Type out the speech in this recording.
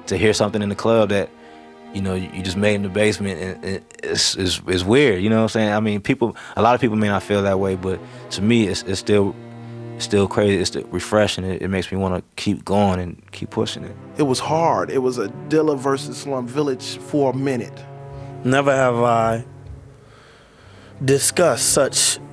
to hear something in the club that, you know, you just made in the basement, and it's weird, you know what I'm saying? I mean, a lot of people may not feel that way, but to me, it's still crazy. It's still refreshing. It makes me want to keep going and keep pushing it. It was hard. It was a Dilla versus Slum Village for a minute. Never have I discussed such